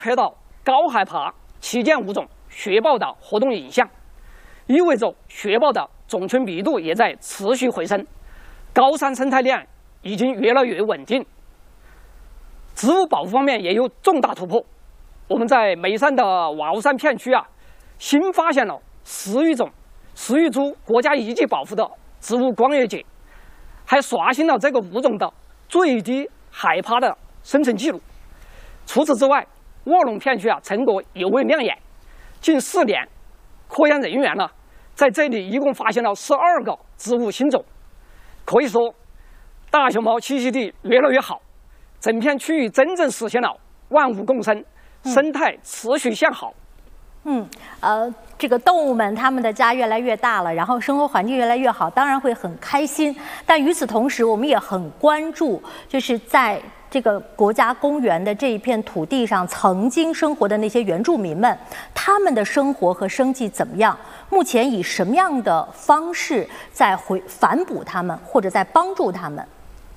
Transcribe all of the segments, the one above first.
拍到高海拔旗舰物种雪豹的活动影像，意味着雪豹的种群密度也在持续回升，高山生态链已经越来越稳定。植物保护方面也有重大突破，我们在眉山的瓦屋山片区新发现了10余种10余株国家一级保护的植物光叶蕨，还刷新了这个物种的最低海拔的生存记录。除此之外，卧龙片区成果尤为亮眼，近4年，科研人员在这里一共发现了12个植物新种。可以说，大熊猫栖息地越来越好，整片区域真正实现了万物共生，生态持续向好。 这个动物们它们的家越来越大了，然后生活环境越来越好，当然会很开心。但与此同时，我们也很关注，就是在这个国家公园的这一片土地上曾经生活的那些原住民们，他们的生活和生计怎么样？目前以什么样的方式在反哺他们，或者在帮助他们？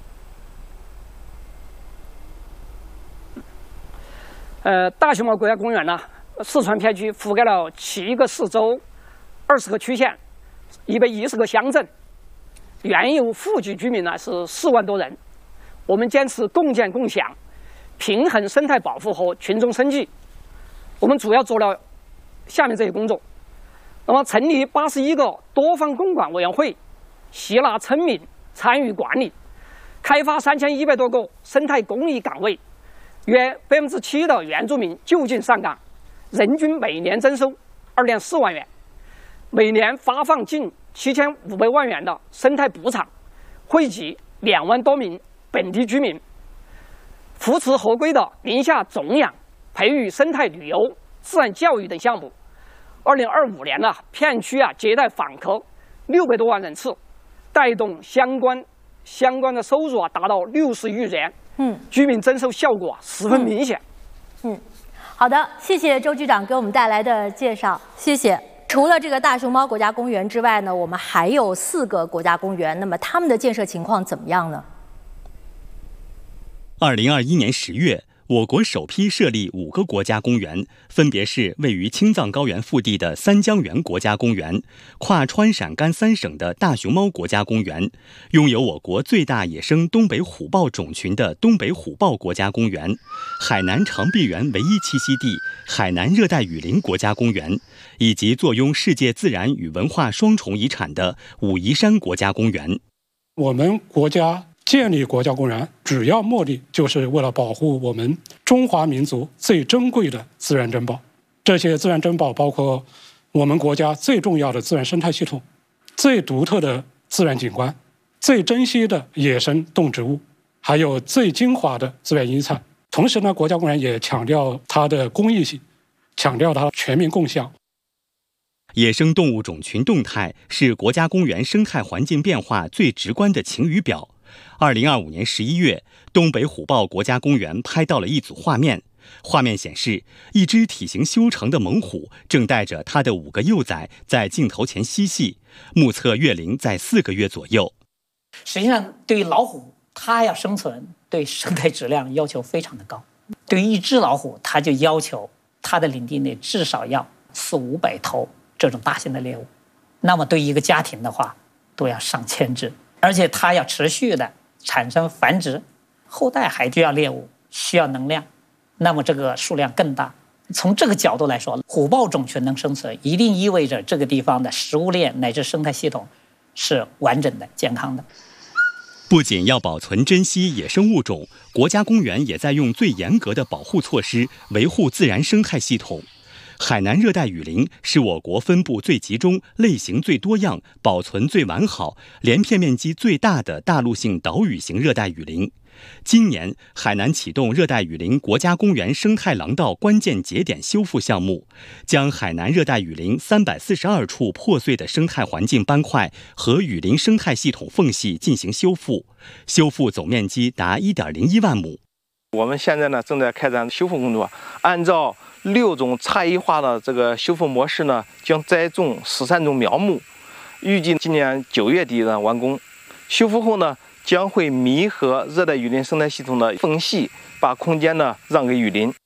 大熊猫国家公园四川片区覆盖了7个市州、20个区县、110个乡镇，原有户籍居民是4万多人。我们坚持共建共享，平衡生态保护和群众生计。我们主要做了下面这些工作。那么，成立81个多方共管委员会，吸纳村民参与管理，开发3100多个生态公益岗位，约7%的原住民就近上岗，人均每年增收2.4万元，每年发放近7500万元的生态补偿，惠及2万多名本地居民，扶持合规的林下种养、培育生态旅游、自然教育等项目。2025年片区接待访客600多万人次，带动相关的收入达到60亿元。居民增收效果十分明显。 好的，谢谢周局长给我们带来的介绍，谢谢。除了这个大熊猫国家公园之外呢，我们还有4个国家公园，那么他们的建设情况怎么样呢 ？2021年10月，我国首批设立5个国家公园，分别是位于青藏高原腹地的三江源国家公园、跨川陕甘3省的大熊猫国家公园，拥有我国最大野生东北虎豹种群的东北虎豹国家公园、海南长臂猿唯一栖息地海南热带雨林国家公园，以及坐拥世界自然与文化双重遗产的武夷山国家公园。 我们国家建立国家公园主要目的就是为了保护我们中华民族最珍贵的自然珍宝。这些自然珍宝包括我们国家最重要的自然生态系统、最独特的自然景观、最珍惜的野生动植物，还有最精华的自然遗产。同时呢，国家公园也强调它的公益性，强调它全民共享。 野生动物种群动态是国家公园生态环境变化最直观的晴雨表。2025年11月，东北虎豹国家公园拍到了一组画面。画面显示，一只体型修长的猛虎正带着它的5个幼崽在镜头前嬉戏，目测月龄在4个月左右。 实际上，对于老虎，它要生存，对生态质量要求非常的高。对于一只老虎，它就要求它的领地内至少要400-500头这种大型的猎物。那么对于一个家庭的话，都要上千只，而且它要持续的产生繁殖，后代还需要猎物，需要能量，那么这个数量更大。从这个角度来说，虎豹种群能生存，一定意味着这个地方的食物链乃至生态系统是完整的、健康的。 不仅要保存珍稀野生物种，国家公园也在用最严格的保护措施维护自然生态系统。海南热带雨林是我国分布最集中、类型最多样、保存最完好、连片面积最大的大陆性岛屿型热带雨林。今年，海南启动热带雨林国家公园生态廊道关键节点修复项目，将海南热带雨林342处破碎的生态环境斑块和雨林生态系统缝隙进行修复，修复总面积达1.01万亩。 我们现在呢正在开展修复工作，按照6种差异化的这个修复模式呢，将栽种13种苗木，预计今年9月底呢完工。修复后呢，将会弥合热带雨林生态系统的缝隙，把空间呢让给雨林。